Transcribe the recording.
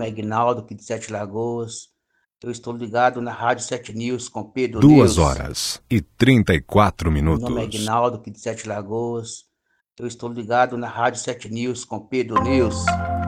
é Ignaldo, aqui de Sete Lagoas. Eu estou ligado na Rádio 7 News com Pedro 2 News. horas e 34 Meu nome é minutos. Ignaldo, aqui de Sete Lagoas. Eu estou ligado na Rádio 7 News com Pedro News.